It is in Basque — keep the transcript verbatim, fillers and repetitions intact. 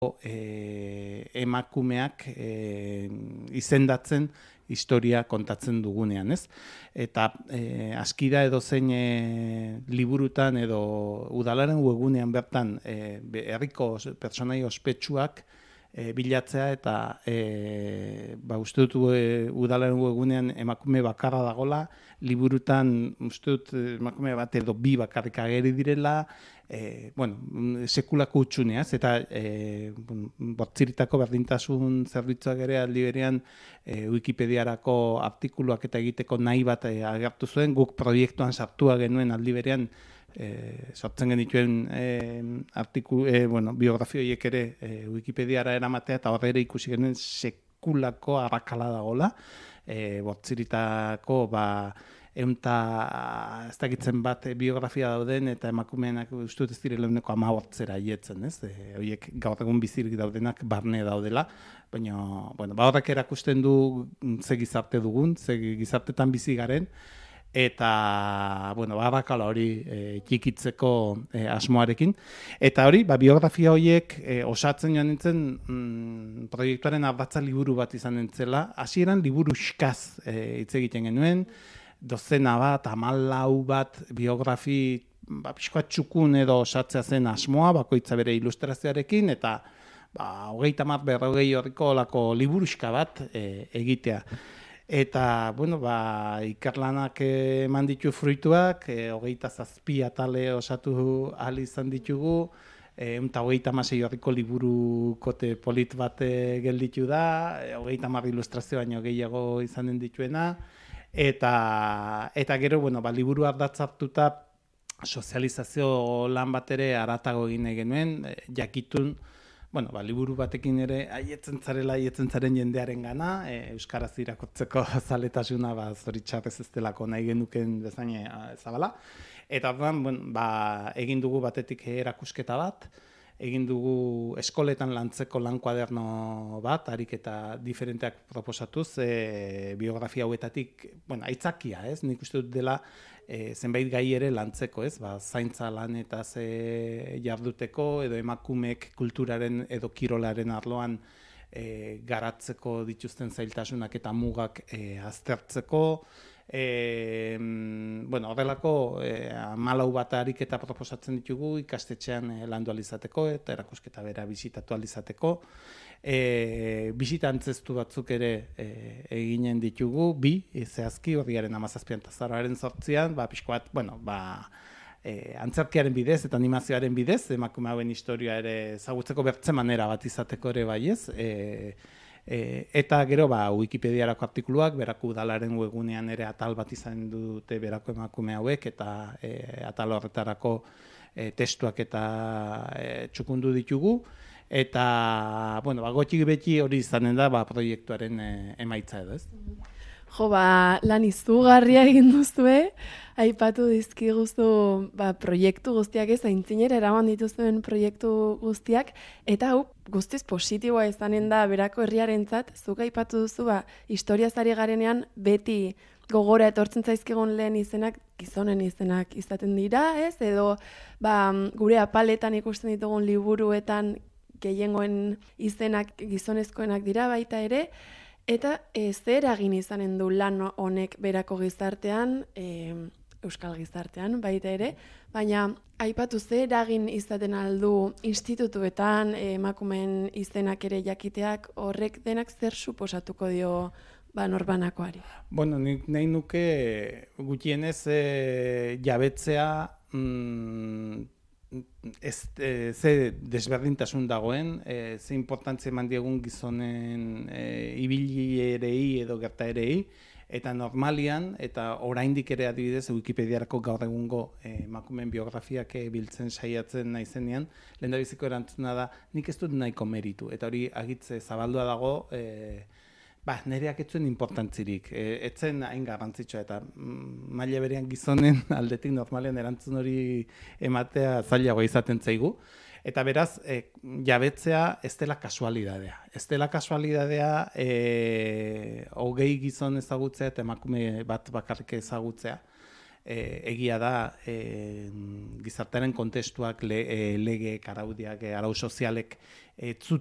e, emakumeak e, izendatzen historia kontatzen dugunean, ez? Eta e, askida edo zein e, liburutan edo udalaren webgunean bertan e, herriko pertsonai ospetsuak e, bilatzea eta e, ba, uste dut e, udalaren webgunean emakume bakarra dagola, liburutan uste dut emakume bat edo bi bakarrik ageri direla, E, bueno, sekulako utxuneaz, eta e, bortziritako berdintasun zerbitzuak ere aldi berean e, Wikipediarako artikuluak eta egiteko nahi bat e, agertu zuen, guk proiektuan sartua genuen aldi berean e, sortzen genituen e, artiku, e, bueno, biografio horiek ere e, Wikipediara eramatea, eta horre ere ikusi genuen sekulako arrakala dagola, e, bortziritako, ba, eunta ez dakitzen bat biografia dauden eta emakumeenak uste dut ez direla euneko hamabosterra hietzen, ez? E, horiek gaur egun bizirik daudenak barne daudela, baina bueno, ba horrek erakusten du ze gizarte dugun, ze gizartetan bizi garen, eta bueno, barrakala hori e, txikitzeko e, asmoarekin. Eta hori, ba, biografia horiek e, osatzen joan nintzen mm, proiektuaren ardatza liburu bat izan nintzela. Hasieran liburu xkaz e, hitz egiten genuen, dozena bat, hamalau bat biografi ba, pixkoat txukun edo osatzea zen asmoa, bakoitza bere ilustrazioarekin, eta ba, hogeita hamar berrogei horriko olako liburuxka bat e, egitea. Eta, bueno, ba, ikerlanak eman ditu fruituak, e, hogeita zazpi atale osatu ahal izan ditugu, e, eta hogeita hamasei horriko liburukote polit bat e, gelditu da, e, hogeita hamar ilustrazio baino gehiago izanen dituena, Eta, eta gero, bueno, ba, liburu ardatz hartuta sozializazio lan bat ere haratago egin genuen, e, jakitun, bueno, ba, liburu batekin ere haietzen zarela, haietzen zaren jendearen gana, e, euskaraz irakurtzeko zaletasuna, ba, zoritxarrez ez delako nahi genuken bezain zabala. Eta orduan, bueno, ba, egin dugu batetik erakusketa bat, egin dugu eskoletan lantzeko lan kuaderno bat, harik eta diferenteak proposatuz, e, biografia hauetatik, bueno, aitzakia, ez? Nik uste dut dela e, zenbait gai ere lantzeko, ez? Ba, zaintza lan eta ze jarduteko, edo emakumeek kulturaren edo kirolaren arloan e, garatzeko dituzten zailtasunak eta mugak e, aztertzeko, E, bueno, horrelako e, hamalau bat ariketa proposatzen ditugu ikastetxean e, landu alizateko eta erakusketa bera bisitatu alizateko. E, bisita antzestu batzuk ere e, eginen ditugu, bi, e, zehazki horriaren amazazpian eta zaroaren sortzian, ba, pixko bat, bueno, ba, e, antzerkiaren bidez eta animazioaren bidez, emakume hauen historia ere ezagutzeko bertze manera bat izateko ere bai ez, e, E, eta gero ba, Wikipediarako artikuluak, berako udalaren webgunean ere atal bat izan dute berako emakume hauek, eta e, atal horretarako e, testuak eta e, txukundu ditugu, eta bueno, ba, gotxik beti hori izanen da ba, proiektuaren e, emaitza edo, ez? Jo, ba, lan izugarria egin duzue, aipatu dizkiguzu ba, proiektu guztiak ez, aintzinera eraman dituzuen proiektu guztiak, eta hau guztiz positiboa izanen da berako herriarentzat, zuk aipatu duzu, ba, historiaz ari garenean beti gogora etortzen zaizkigun lehen izenak, gizonen izenak izaten dira, ez? Edo ba, gure apaletan ikusten ditugun liburuetan gehiengoen izenak gizonezkoenak dira baita ere, eta e, zer eragin izanen du lan honek berako gizartean, e, euskal gizartean baita ere, baina aipatu zer eragin izaten aldu institutuetan, e, emakumeen izenak ere jakiteak, horrek denak zer suposatuko dio ba, norbanakoari? Bueno, nik nahi nuke gutienez e, jabetzea mm, Ez, e, ze desberdintasun dagoen, e, ze importantzia eman diegun gizonen e, ibilierei edo gertaerei, eta normalian, eta oraindik ere adibidez, Wikipediarako gaur egungo e, emakumeen biografiak biltzen saiatzen naizenean, lehendabiziko erantzuna da, nik ez dut nahiko meritu, eta hori agitze zabaldua dago, e, ba, nereak etzuen importantzirik, e, etzen hain garrantzitsua eta mm, maila berean gizonen aldetik normalean erantzun hori ematea zailagoa izaten zaigu. Eta beraz, e, jabetzea ez dela kasualidadea. Ez dela kasualidadea e, hogei gizon ezagutzea eta emakume bat bakarrik ezagutzea. e, egia da e, gizartearen kontestuak, le, e, lege, araudiak, e, arau sozialek ez